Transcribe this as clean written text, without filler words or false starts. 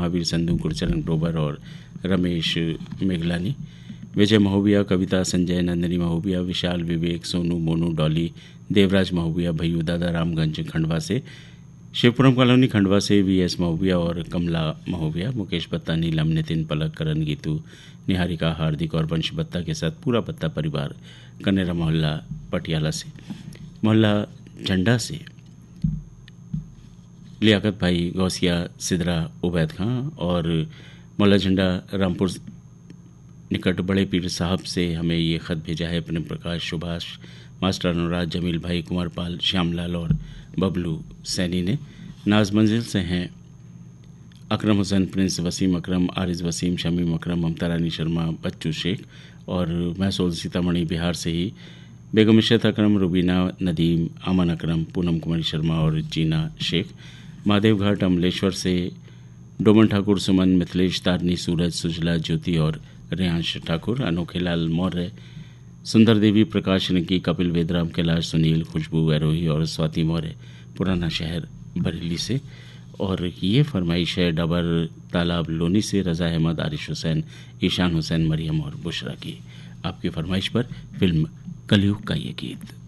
महावीर संधू, गुरचरण ग्रोवर और रमेश मेघलानी। विजय महोबिया, कविता संजय, नंदिनी महोबिया, विशाल, विवेक, सोनू, मोनू, डॉली, देवराज महोबिया, भैयू दादा, रामगंज खंडवा से, शिवपुरम कॉलोनी खंडवा से वीएस महोबिया और कमला महोबिया, मुकेश बत्ता, नीलम, नितिन, पलक, करण, गीतू, निहारिका, हार्दिक और वंश बत्ता के साथ पूरा बत्ता परिवार कनेरा मोहल्ला पटियाला से। मोहल्ला झंडा से लियाकत भाई, गौसिया, सिदरा, उबैद खां और मोहल्ला झंडा रामपुर निकट बड़े पीर साहब से हमें ये ख़त भेजा है प्रेम प्रकाश, सुभाष, मास्टर अनुराग, जमील भाई, कुमार पाल, श्यामलाल और बबलू सैनी ने। नाज मंजिल से हैं अकरम हुसैन, प्रिंस, वसीम अकरम, आरिज वसीम, शमीम अकरम, ममता रानी शर्मा, बच्चू शेख और महसूल सीतामढ़ी बिहार से ही बेगम इशरत अकरम, रुबीना, नदीम, अमन अकरम, पूनम कुमारी शर्मा और जीना शेख। महादेव घाट अमलेश्वर से डोमन ठाकुर, सुमन, मिथिलेश, तारनी, सूरज, सुजला, ज्योति और रेयांश ठाकुर। अनोखे लाल मौर्य, सुंदर देवी, प्रकाश निकी, कपिल वेदराम, कैलाश, सुनील, खुशबू वैरोही और स्वाति मौर्य पुराना शहर बरेली से। और ये फरमाइश है डबर तालाब लोनी से रज़ा अहमद, आरिश हुसैन, ईशान हुसैन, मरियम और बुशरा की। आपकी फरमाइश पर फिल्म कलयुग का ये गीत।